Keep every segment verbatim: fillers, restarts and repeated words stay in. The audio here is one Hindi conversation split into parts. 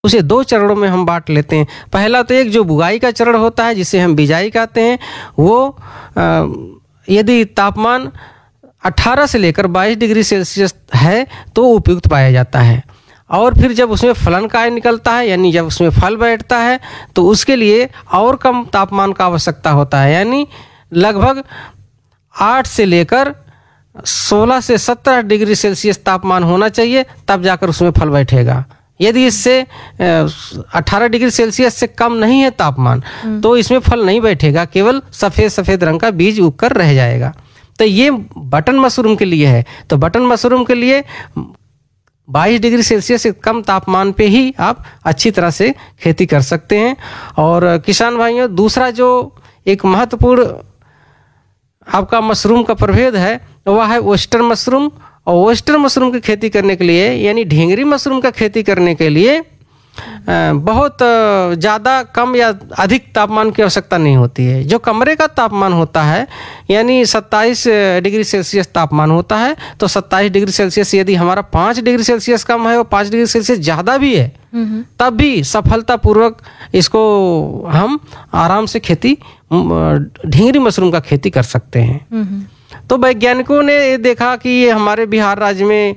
उसे दो चरणों में हम बांट लेते हैं। पहला तो एक जो बुआई का चरण होता है जिसे हम बिजाई कहते हैं, वो आ, यदि तापमान अठारह से लेकर बाईस डिग्री सेल्सियस है तो उपयुक्त पाया जाता है। और फिर जब उसमें फलन काय निकलता है, यानी जब उसमें फल बैठता है, तो उसके लिए और कम तापमान का आवश्यकता होता है, यानी लगभग आठ से लेकर सोलह से सत्रह डिग्री सेल्सियस तापमान होना चाहिए, तब जाकर उसमें फल बैठेगा। यदि इससे अठारह डिग्री सेल्सियस से कम नहीं है तापमान तो इसमें फल नहीं बैठेगा, केवल सफ़ेद सफ़ेद रंग का बीज उगकर रह जाएगा। तो ये बटन मशरूम के लिए है। तो बटन मशरूम के लिए बाईस डिग्री सेल्सियस से कम तापमान पे ही आप अच्छी तरह से खेती कर सकते हैं। और किसान भाइयों, दूसरा जो एक महत्वपूर्ण आपका मशरूम का प्रभेद है वह है ओस्टर मशरूम। और ओस्टर मशरूम की खेती करने के लिए, यानी ढींगरी मशरूम का खेती करने के लिए बहुत ज़्यादा कम या अधिक तापमान की आवश्यकता नहीं होती है। जो कमरे का तापमान होता है, यानी सत्ताईस डिग्री सेल्सियस तापमान होता है, तो सत्ताईस डिग्री सेल्सियस यदि हमारा पाँच डिग्री सेल्सियस कम है और पाँच डिग्री सेल्सियस ज़्यादा भी है, तब भी सफलतापूर्वक इसको हम आराम से खेती ढींगरी मशरूम का खेती कर सकते हैं। तो वैज्ञानिकों ने ये देखा कि ये हमारे बिहार राज्य में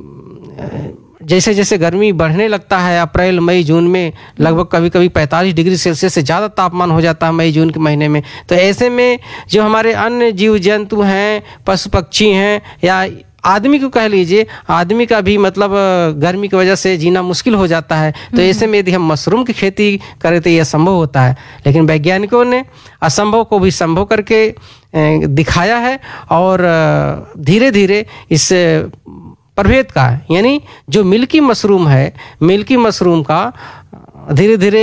जैसे जैसे गर्मी बढ़ने लगता है, अप्रैल मई जून में लगभग कभी कभी पैंतालीस डिग्री सेल्सियस से ज़्यादा तापमान हो जाता है मई जून के महीने में। तो ऐसे में जो हमारे अन्य जीव जंतु हैं, पशु पक्षी हैं, या आदमी को कह लीजिए, आदमी का भी मतलब गर्मी की वजह से जीना मुश्किल हो जाता है। तो ऐसे में यदि हम मशरूम की खेती करें तो यह संभव होता है। लेकिन वैज्ञानिकों ने असंभव को भी संभव करके दिखाया है और धीरे धीरे इस प्रभेद का, यानी जो मिल्की मशरूम है, मिल्की मशरूम का धीरे धीरे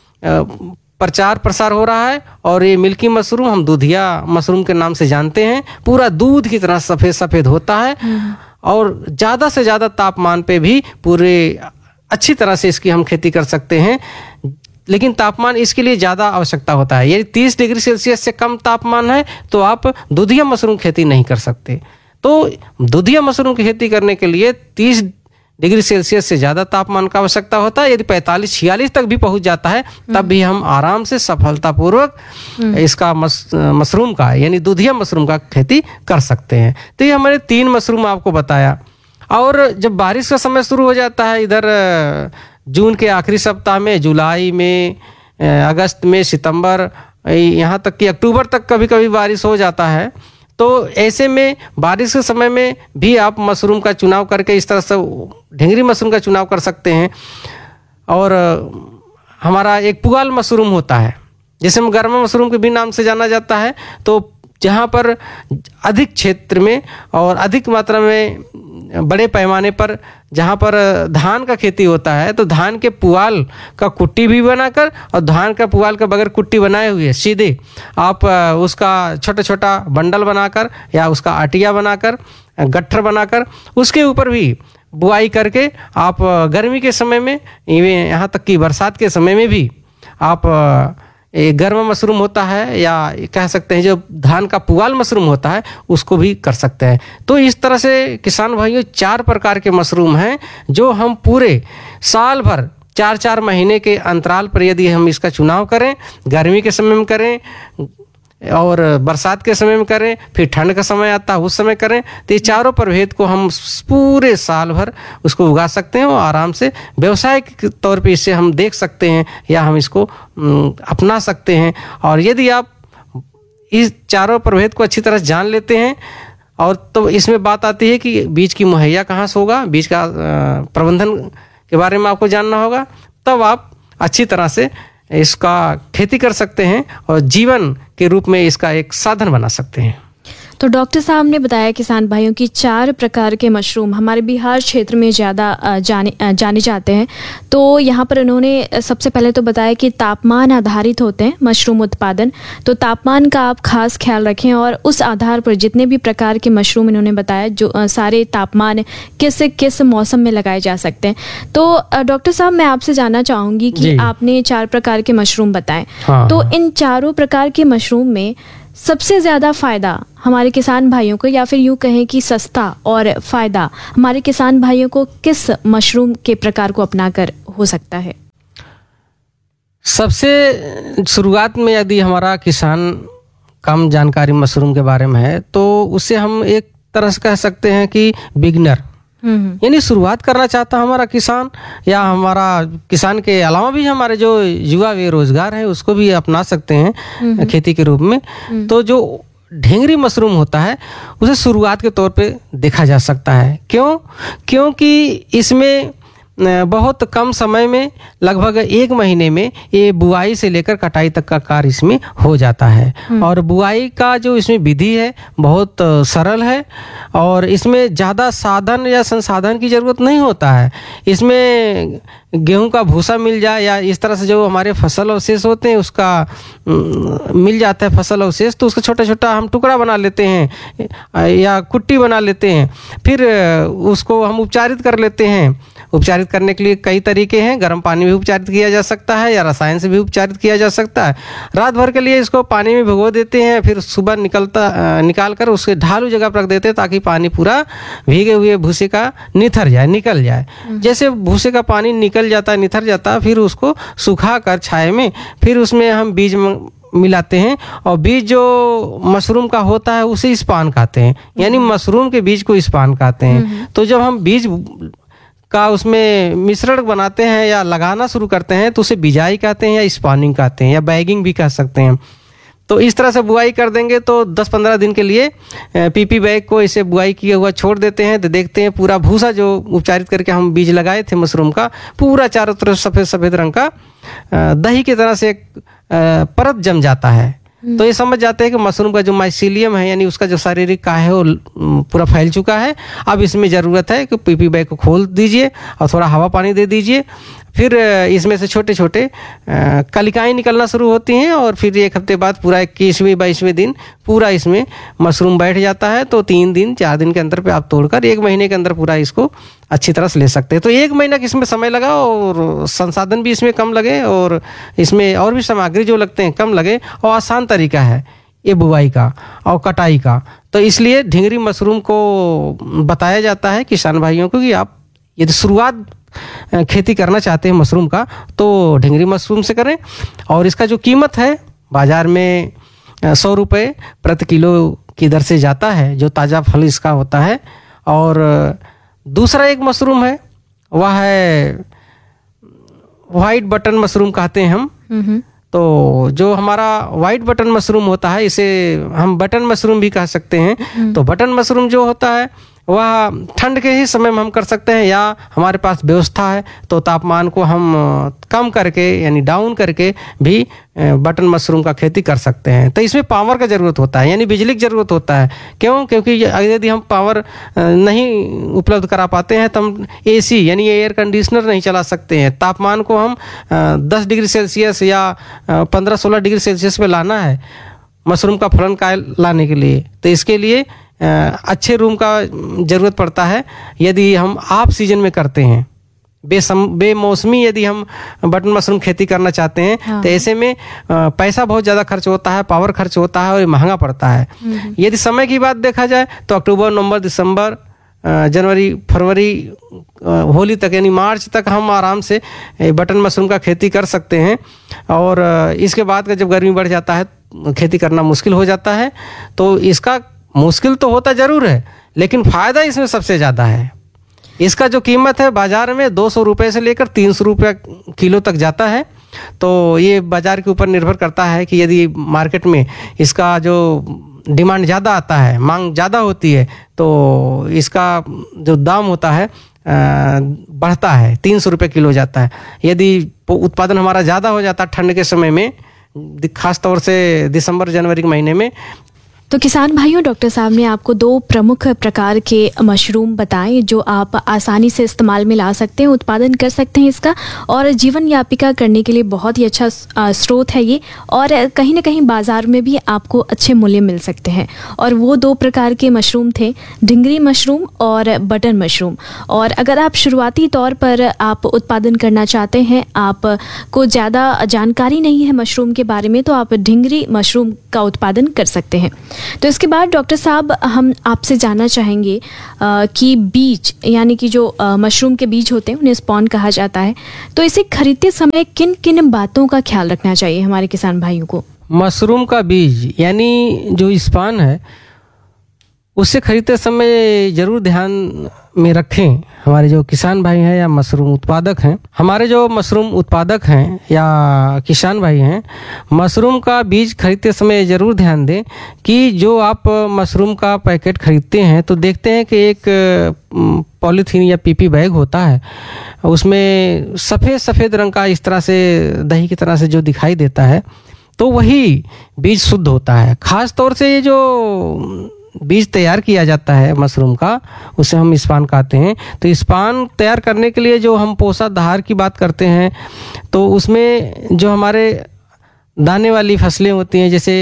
प्रचार प्रसार हो रहा है। और ये मिल्की मशरूम हम दूधिया मशरूम के नाम से जानते हैं। पूरा दूध की तरह सफ़ेद सफ़ेद होता है और ज़्यादा से ज़्यादा तापमान पे भी पूरे अच्छी तरह से इसकी हम खेती कर सकते हैं। लेकिन तापमान इसके लिए ज़्यादा आवश्यकता होता है। यदि तीस डिग्री सेल्सियस से कम तापमान है तो आप दूधिया मशरूम खेती नहीं कर सकते। तो दूधिया मशरूम की खेती करने के लिए तीस डिग्री सेल्सियस से ज़्यादा तापमान का आवश्यकता होता है। यदि पैंतालीस छियालीस तक भी पहुंच जाता है तब भी हम आराम से सफलतापूर्वक इसका मस, मशरूम का, यानी दूधिया मशरूम का खेती कर सकते हैं। तो ये हमारे तीन मशरूम आपको बताया। और जब बारिश का समय शुरू हो जाता है, इधर जून के आखिरी सप्ताह में, जुलाई में, अगस्त में, सितंबर, यहाँ तक कि अक्टूबर तक कभी कभी बारिश हो जाता है। तो ऐसे में बारिश के समय में भी आप मशरूम का चुनाव करके इस तरह से ढींगरी मशरूम का चुनाव कर सकते हैं। और हमारा एक पुआल मशरूम होता है, जिसे गर्मा मशरूम के भी नाम से जाना जाता है। तो जहाँ पर अधिक क्षेत्र में और अधिक मात्रा में बड़े पैमाने पर जहाँ पर धान का खेती होता है, तो धान के पुआल का कुट्टी भी बनाकर और धान का पुआल का बगैर कुट्टी बनाए हुए सीधे आप उसका छोटा छोटा बंडल बनाकर या उसका आटिया बनाकर, गट्ठर बनाकर, उसके ऊपर भी बुआई करके आप गर्मी के समय में, यहाँ तक कि बरसात के समय में भी आप ये गर्मा मशरूम होता है या कह सकते हैं जो धान का पुआल मशरूम होता है, उसको भी कर सकते हैं। तो इस तरह से किसान भाइयों चार प्रकार के मशरूम हैं जो हम पूरे साल भर चार चार महीने के अंतराल पर यदि हम इसका चुनाव करें, गर्मी के समय में करें और बरसात के समय में करें, फिर ठंड का समय आता है उस समय करें, तो ये चारों प्रभेद को हम पूरे साल भर उसको उगा सकते हैं और आराम से व्यवसाय के तौर पे इसे हम देख सकते हैं या हम इसको अपना सकते हैं। और यदि आप इस चारों प्रभेद को अच्छी तरह जान लेते हैं, और तो इसमें बात आती है कि बीज की मुहैया कहाँ से होगा, बीज का प्रबंधन के बारे में आपको जानना होगा, तब आप अच्छी तरह से इसका खेती कर सकते हैं और जीवन के रूप में इसका एक साधन बना सकते हैं। तो डॉक्टर साहब ने बताया किसान भाइयों की चार प्रकार के मशरूम हमारे बिहार क्षेत्र में ज़्यादा जाने जाने जाते हैं। तो यहाँ पर उन्होंने सबसे पहले तो बताया कि तापमान आधारित होते हैं मशरूम उत्पादन। तो तापमान का आप खास ख्याल रखें और उस आधार पर जितने भी प्रकार के मशरूम इन्होंने बताया, जो आ, सारे तापमान किस किस मौसम में लगाए जा सकते हैं। तो डॉक्टर साहब मैं आपसे जानना चाहूँगी कि आपने चार प्रकार के मशरूम बताए, हाँ। तो इन चारों प्रकार के मशरूम में सबसे ज़्यादा फ़ायदा हमारे किसान भाइयों को, या फिर यूँ कहें कि सस्ता और फ़ायदा हमारे किसान भाइयों को किस मशरूम के प्रकार को अपनाकर हो सकता है? सबसे शुरुआत में यदि हमारा किसान कम जानकारी मशरूम के बारे में है तो उससे हम एक तरह से कह सकते हैं कि बिगनर, यानी शुरुआत करना चाहता हमारा किसान, या हमारा किसान के अलावा भी हमारे जो युवा बेरोजगार हैं उसको भी अपना सकते हैं खेती के रूप में। तो जो ढेंगरी मशरूम होता है उसे शुरुआत के तौर पे देखा जा सकता है। क्यों? क्योंकि इसमें बहुत कम समय में, लगभग एक महीने में ये बुआई से लेकर कटाई तक का कार्य इसमें हो जाता है। और बुआई का जो इसमें विधि है बहुत सरल है और इसमें ज़्यादा साधन या संसाधन की ज़रूरत नहीं होता है। इसमें गेहूं का भूसा मिल जाए या इस तरह से जो हमारे फसल अवशेष होते हैं उसका मिल जाता है फसल अवशेष, तो उसका छोटा छोटा हम टुकड़ा बना लेते हैं या कुट्टी बना लेते हैं, फिर उसको हम उपचारित कर लेते हैं। उपचारित करने के लिए कई तरीके हैं, गर्म पानी में उपचारित किया जा सकता है या रसायन से भी उपचारित किया जा सकता है। रात भर के लिए इसको पानी में भिगो देते हैं, फिर सुबह निकलता निकाल कर उसके ढालू जगह पर रख देते हैं ताकि पानी पूरा भीगे हुए भूसे का निथर जाए, निकल जाए। जैसे भूसे का पानी निकल जाता है, निथर जाता है, फिर उसको सुखा कर छाए में फिर उसमें हम बीज मिलाते हैं और बीज जो मशरूम का होता है उसे स्पान कहते हैं, यानी मशरूम के बीज को स्पान कहते हैं। तो जब हम बीज का उसमें मिश्रण बनाते हैं या लगाना शुरू करते हैं तो उसे बिजाई कहते हैं या स्पानिंग कहते हैं या बैगिंग भी कह सकते हैं। तो इस तरह से बुआई कर देंगे तो दस पंद्रह दिन के लिए पीपी बैग को इसे बुआई किया हुआ छोड़ देते हैं, तो देखते हैं पूरा भूसा जो उपचारित करके हम बीज लगाए थे मशरूम का पूरा चारों तरफ सफ़ेद सफ़ेद रंग का दही की तरह से एक परत जम जाता है। तो ये समझ जाते हैं कि मशरूम का जो माइसीलियम है यानी उसका जो शारीरिक काहे है वो पूरा फैल चुका है। अब इसमें ज़रूरत है कि पीपी बैग को खोल दीजिए और थोड़ा हवा पानी दे दीजिए, फिर इसमें से छोटे छोटे कलिकाएँ निकलना शुरू होती हैं और फिर एक हफ्ते बाद पूरा इक्कीसवें बाईसवें दिन पूरा इसमें मशरूम बैठ जाता है। तो तीन दिन चार दिन के अंदर पे आप तोड़कर एक महीने के अंदर पूरा इसको अच्छी तरह से ले सकते हैं। तो एक महीना की इसमें समय लगा और संसाधन भी इसमें कम लगे और इसमें और भी सामग्री जो लगते हैं कम लगे और आसान तरीका है ये बुवाई का और कटाई का। तो इसलिए ढिंगरी मशरूम को बताया जाता है किसान भाइयों को कि आप यदि शुरुआत खेती करना चाहते हैं मशरूम का तो ढिंगरी मशरूम से करें। और इसका जो कीमत है बाज़ार में सौ रुपये प्रति किलो की दर से जाता है जो ताज़ा फल इसका होता है। और दूसरा एक मशरूम है वह है वाइट बटन मशरूम कहते हैं हम। तो जो हमारा वाइट बटन मशरूम होता है इसे हम बटन मशरूम भी कह सकते हैं। तो बटन मशरूम जो होता है वह ठंड के ही समय में हम कर सकते हैं या हमारे पास व्यवस्था है तो तापमान को हम कम करके यानी डाउन करके भी बटन मशरूम का खेती कर सकते हैं। तो इसमें पावर का ज़रूरत होता है यानी बिजली की ज़रूरत होता है। क्यों? क्योंकि यदि हम पावर नहीं उपलब्ध करा पाते हैं तो हम एसी यानी एयर कंडीशनर नहीं चला सकते हैं। तापमान को हम दस डिग्री सेल्सियस या पंद्रह सोलह डिग्री सेल्सियस पे लाना है मशरूम का फलन का लाने के लिए। तो इसके लिए अच्छे रूम का ज़रूरत पड़ता है। यदि हम ऑफ सीजन में करते हैं बेसम बेमौसमी यदि हम बटन मशरूम खेती करना चाहते हैं हाँ। तो ऐसे में पैसा बहुत ज़्यादा खर्च होता है, पावर खर्च होता है और महंगा पड़ता है। यदि समय की बात देखा जाए तो अक्टूबर नवंबर दिसंबर जनवरी फरवरी होली तक यानी मार्च तक हम आराम से बटन मशरूम का खेती कर सकते हैं। और इसके बाद का जब गर्मी बढ़ जाता है खेती करना मुश्किल हो जाता है। तो इसका मुश्किल तो होता ज़रूर है लेकिन फ़ायदा इसमें सबसे ज़्यादा है। इसका जो कीमत है बाज़ार में दो सौ रुपये से लेकर तीन सौ रुपये किलो तक जाता है। तो ये बाज़ार के ऊपर निर्भर करता है कि यदि मार्केट में इसका जो डिमांड ज़्यादा आता है, मांग ज़्यादा होती है तो इसका जो दाम होता है बढ़ता है, तीन सौ रुपये किलो जाता है। यदि उत्पादन हमारा ज़्यादा हो जाता है ठंड के समय में, खास तौर से दिसंबर जनवरी के महीने में। तो किसान भाइयों, डॉक्टर साहब ने आपको दो प्रमुख प्रकार के मशरूम बताए जो आप आसानी से इस्तेमाल में ला सकते हैं, उत्पादन कर सकते हैं इसका, और जीवन यापिका करने के लिए बहुत ही अच्छा स्रोत है ये, और कहीं ना कहीं बाज़ार में भी आपको अच्छे मूल्य मिल सकते हैं। और वो दो प्रकार के मशरूम थे, ढिंगरी मशरूम और बटन मशरूम। और अगर आप शुरुआती तौर पर आप उत्पादन करना चाहते हैं, आपको ज़्यादा जानकारी नहीं है मशरूम के बारे में, तो आप ढिंगरी मशरूम का उत्पादन कर सकते हैं। तो इसके बाद डॉक्टर साहब हम आपसे जानना चाहेंगे अ, कि बीज यानी कि जो अ, मशरूम के बीज होते हैं उन्हें स्पॉन कहा जाता है, तो इसे खरीदते समय किन किन बातों का ख्याल रखना चाहिए हमारे किसान भाइयों को? मशरूम का बीज यानी जो स्पान है उसे खरीदते समय जरूर ध्यान में रखें हमारे जो किसान भाई हैं या मशरूम उत्पादक हैं। हमारे जो मशरूम उत्पादक हैं या किसान भाई हैं, मशरूम का बीज खरीदते समय जरूर ध्यान दें कि जो आप मशरूम का पैकेट खरीदते हैं तो देखते हैं कि एक पॉलीथीन या पीपी बैग होता है, उसमें सफ़ेद सफ़ेद रंग का इस तरह से दही की तरह से जो दिखाई देता है, तो वही बीज शुद्ध होता है। खास तौर से ये जो बीज तैयार किया जाता है मशरूम का, उसे हम स्पान कहते हैं। तो स्पान तैयार करने के लिए जो हम पोषाधार की बात करते हैं तो उसमें जो हमारे दाने वाली फसलें होती हैं जैसे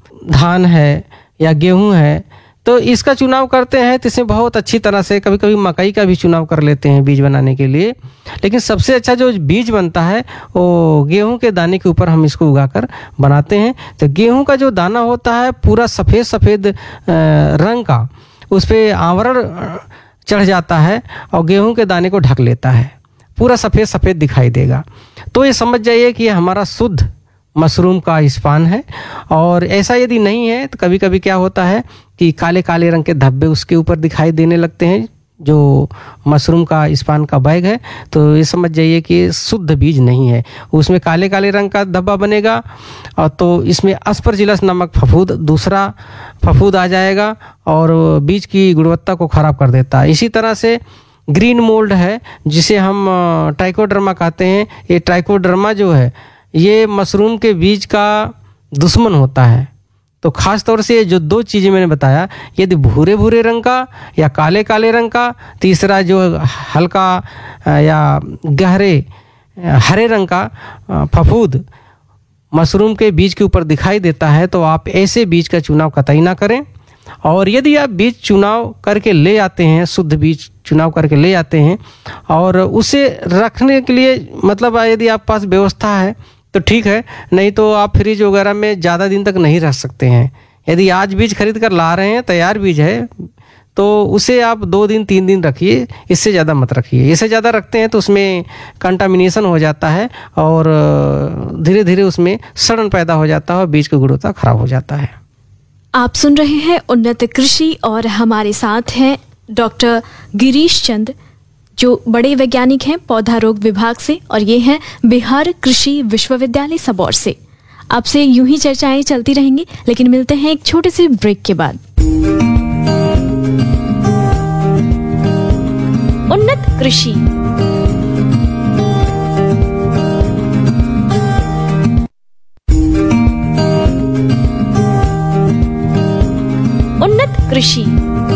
धान है या गेहूं है, तो इसका चुनाव करते हैं तो इसमें बहुत अच्छी तरह से, कभी कभी मकई का भी चुनाव कर लेते हैं बीज बनाने के लिए, लेकिन सबसे अच्छा जो बीज बनता है वो गेहूं के दाने के ऊपर हम इसको उगाकर बनाते हैं। तो गेहूं का जो दाना होता है पूरा सफ़ेद सफ़ेद रंग का, उस पर आवरण चढ़ जाता है और गेहूं के दाने को ढक लेता है, पूरा सफ़ेद सफ़ेद दिखाई देगा। तो ये समझ जाइए कि ये हमारा शुद्ध मशरूम का स्पान है। और ऐसा यदि नहीं है तो कभी कभी क्या होता है कि काले काले रंग के धब्बे उसके ऊपर दिखाई देने लगते हैं जो मशरूम का स्पान का बैग है, तो ये समझ जाइए कि शुद्ध बीज नहीं है। उसमें काले काले रंग का धब्बा बनेगा और तो इसमें अस्परजिलस नामक फफूंद, दूसरा फफूंद आ जाएगा और बीज की गुणवत्ता को खराब कर देता है। इसी तरह से ग्रीन मोल्ड है जिसे हम ट्राइकोडर्मा कहते हैं। ये ट्राइकोडर्मा जो है ये मशरूम के बीज का दुश्मन होता है। तो खास तौर से जो दो चीज़ें मैंने बताया, यदि भूरे भूरे रंग का या काले काले रंग का, तीसरा जो हल्का या गहरे हरे रंग का फफूंद मशरूम के बीज के ऊपर दिखाई देता है, तो आप ऐसे बीज का चुनाव कतई ना करें। और यदि आप बीज चुनाव करके ले आते हैं, शुद्ध बीज चुनाव करके ले आते हैं और उसे रखने के लिए मतलब यदि आप पास व्यवस्था है तो ठीक है, नहीं तो आप फ्रिज वगैरह में ज़्यादा दिन तक नहीं रख सकते हैं। यदि आज बीज खरीद कर ला रहे हैं, तैयार बीज है, तो उसे आप दो दिन तीन दिन रखिए, इससे ज़्यादा मत रखिए। इससे ज़्यादा रखते हैं तो उसमें कंटामिनेशन हो जाता है और धीरे धीरे उसमें सड़न पैदा हो जाता है और बीज की गुणवत्ता खराब हो जाता है। आप सुन रहे हैं उन्नत कृषि और हमारे साथ हैं डॉक्टर गिरीश चंद्र जो बड़े वैज्ञानिक हैं पौधा रोग विभाग से, और ये हैं बिहार कृषि विश्वविद्यालय सबौर से। आपसे यूं ही चर्चाएं चलती रहेंगी, लेकिन मिलते हैं एक छोटे से ब्रेक के बाद। उन्नत कृषि उन्नत कृषि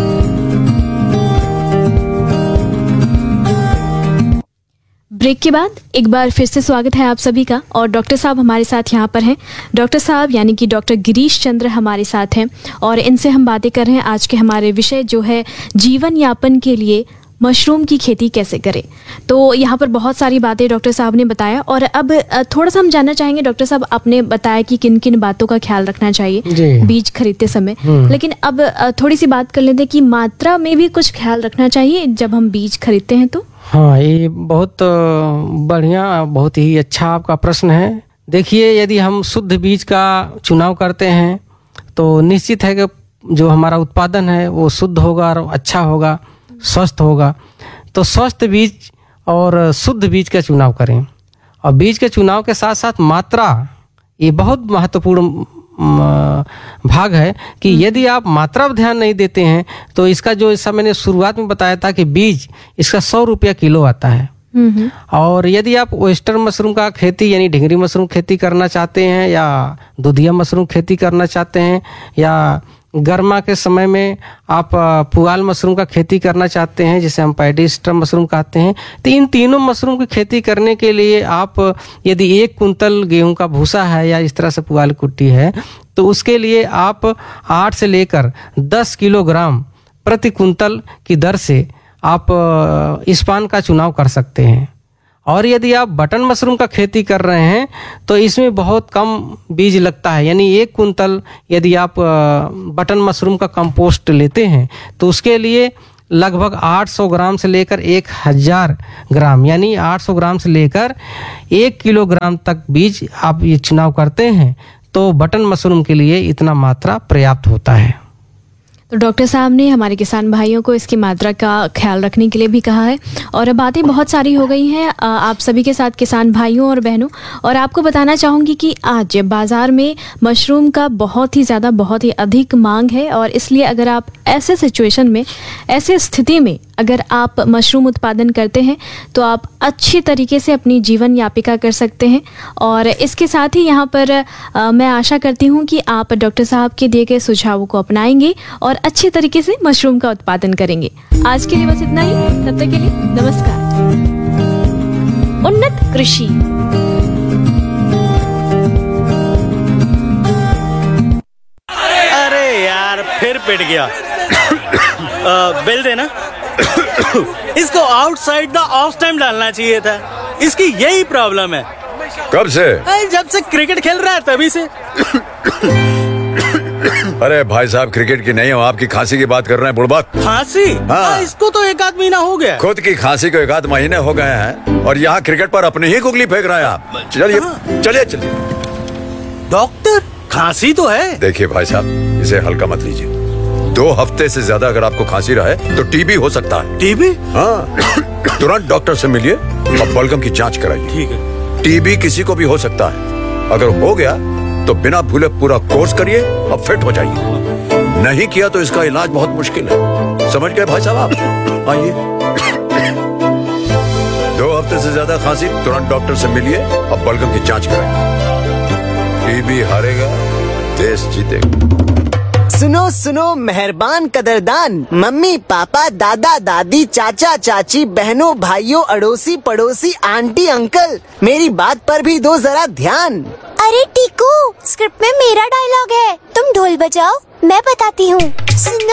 ब्रेक के बाद एक बार फिर से स्वागत है आप सभी का। और डॉक्टर साहब हमारे साथ यहाँ पर हैं। डॉक्टर साहब यानी कि डॉक्टर गिरीश चंद्र हमारे साथ हैं और इनसे हम बातें कर रहे हैं। आज के हमारे विषय जो है जीवन यापन के लिए मशरूम की खेती कैसे करें। तो यहाँ पर बहुत सारी बातें डॉक्टर साहब ने बताया और अब थोड़ा सा हम जानना चाहेंगे। डॉक्टर साहब आपने बताया कि किन किन बातों का ख्याल रखना चाहिए बीज खरीदते समय, लेकिन अब थोड़ी सी बात कर लेते हैं कि मात्रा में भी कुछ ख्याल रखना चाहिए जब हम बीज खरीदते हैं तो। हाँ, ये बहुत बढ़िया, बहुत ही अच्छा आपका प्रश्न है। देखिए, यदि हम शुद्ध बीज का चुनाव करते हैं तो निश्चित है कि जो हमारा उत्पादन है वो शुद्ध होगा और अच्छा होगा, स्वस्थ होगा। तो स्वस्थ बीज और शुद्ध बीज का चुनाव करें। और बीज के चुनाव के साथ साथ मात्रा, ये बहुत महत्वपूर्ण भाग है कि यदि आप मात्रा पर ध्यान नहीं देते हैं तो इसका जो, ऐसा मैंने शुरुआत में बताया था कि बीज इसका सौ रुपया किलो आता है। और यदि आप वेस्टर्न मशरूम का खेती यानी ढिंगरी मशरूम खेती करना चाहते हैं या दुधिया मशरूम खेती करना चाहते हैं या गर्मा के समय में आप पुआल मशरूम का खेती करना चाहते हैं जिसे हम पैडीस्टर मशरूम कहते हैं, तो इन तीनों मशरूम की खेती करने के लिए आप यदि एक कुंतल गेहूं का भूसा है या इस तरह से पुआल कुट्टी है तो उसके लिए आप आठ से लेकर दस किलोग्राम प्रति कुंतल की दर से आप स्पान का चुनाव कर सकते हैं। और यदि आप बटन मशरूम का खेती कर रहे हैं तो इसमें बहुत कम बीज लगता है, यानी एक कुंतल यदि आप अ, बटन मशरूम का कंपोस्ट लेते हैं तो उसके लिए लगभग आठ सौ ग्राम से लेकर एक हज़ार ग्राम, यानी आठ सौ ग्राम से लेकर एक किलोग्राम तक बीज आप ये चुनाव करते हैं तो बटन मशरूम के लिए इतना मात्रा पर्याप्त होता है। तो डॉक्टर साहब ने हमारे किसान भाइयों को इसकी मात्रा का ख्याल रखने के लिए भी कहा है। और बातें बहुत सारी हो गई हैं आ, आप सभी के साथ किसान भाइयों और बहनों, और आपको बताना चाहूँगी कि आज बाज़ार में मशरूम का बहुत ही ज़्यादा बहुत ही अधिक मांग है, और इसलिए अगर आप ऐसे सिचुएशन में, ऐसे स्थिति में अगर आप मशरूम उत्पादन करते हैं तो आप अच्छी तरीके से अपनी जीवन यापिका कर सकते हैं। और इसके साथ ही यहाँ पर आ, मैं आशा करती हूँ कि आप डॉक्टर साहब के दिए गए सुझावों को अपनाएंगे और अच्छे तरीके से मशरूम का उत्पादन करेंगे। आज के लिए बस इतना ही, तब तक के लिए नमस्कार। उन्नत कृषि। अरे यार फिर पिट गया। आ, बिल देना। इसको आउटसाइड द ऑफ टाइम डालना चाहिए था, इसकी यही प्रॉब्लम है। कब से? जब से क्रिकेट खेल रहा है तभी से। अरे भाई साहब, क्रिकेट की नहीं हो, आपकी खांसी की बात कर रहे हैं बुड़बक। खांसी? हाँ। आ, इसको तो एक आध महीना हो गया। खुद की खांसी को एक आध महीने हो गए हैं और यहाँ क्रिकेट पर अपनी ही कुगली फेंक रहे हैं आप। चलिए चलिए चलिए। डॉक्टर, खांसी तो है। देखिए भाई साहब, इसे हल्का मत लीजिए। दो हफ्ते से ज्यादा अगर आपको खांसी रहे तो टीबी हो सकता है। टीबी? हाँ, तुरंत डॉक्टर से मिलिए और बलगम की जांच कराइए। ठीक है। टीबी किसी को भी हो सकता है, अगर हो गया तो बिना भूले पूरा कोर्स करिए और फिट हो जाइए। नहीं किया तो इसका इलाज बहुत मुश्किल है। समझ गए भाई साहब आप? आइए। दो हफ्ते से ज्यादा खांसी, तुरंत डॉक्टर से मिलिए और बलगम की जांच कराइए। टीबी हारेगा, देश जीतेगा। सुनो सुनो मेहरबान कदरदान, मम्मी पापा दादा दादी चाचा चाची बहनों भाइयों अड़ोसी पड़ोसी आंटी अंकल, मेरी बात पर भी दो जरा ध्यान। अरे टीकू, स्क्रिप्ट में मेरा डायलॉग है, तुम ढोल बजाओ, मैं बताती हूँ। सुनो